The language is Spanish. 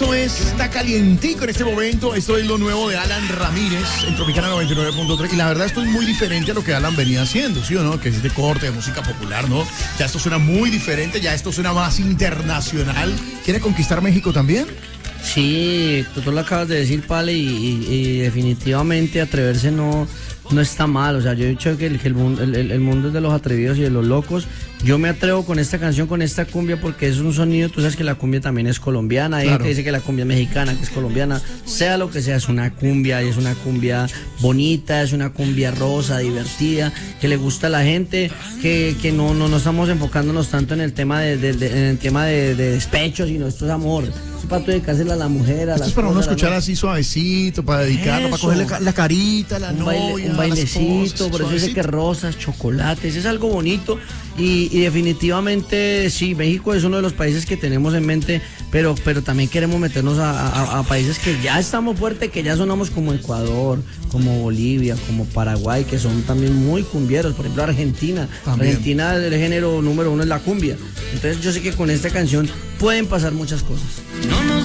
Esto está calientico en este momento. Esto es lo nuevo de Alan Ramírez en Tropicana 99.3. Y la verdad, esto es muy diferente a lo que Alan venía haciendo, ¿sí o no? Que es de corte, de música popular, ¿no? Ya esto suena muy diferente, ya esto suena más internacional. ¿Quiere conquistar México también? Sí, tú lo acabas de decir, Pale, y definitivamente atreverse no está mal. O sea, yo he dicho que el mundo es de los atrevidos y de los locos. Yo me atrevo con esta canción, con esta cumbia, porque es un sonido, tú sabes que la cumbia también es colombiana. Hay gente que dice que la cumbia es mexicana, que es colombiana. Sea lo que sea, es una cumbia, y es una cumbia bonita, es una cumbia rosa, divertida, que le gusta a la gente, que no estamos enfocándonos tanto en el tema de despecho, sino esto es amor. Es para tú dedicársela a la mujer, a esto es para uno escuchar así suavecito, para dedicarlo, para cogerle la carita, la novia, un bailecito, por eso dice que rosas, chocolates, es algo bonito. Y definitivamente sí, México es uno de los países que tenemos en mente, pero también queremos meternos a países que ya estamos fuertes, que ya sonamos como Ecuador, como Bolivia, como Paraguay, que son también muy cumbieros. Por ejemplo, Argentina. También. Argentina, el género número 1 es la cumbia. Entonces yo sé que con esta canción pueden pasar muchas cosas.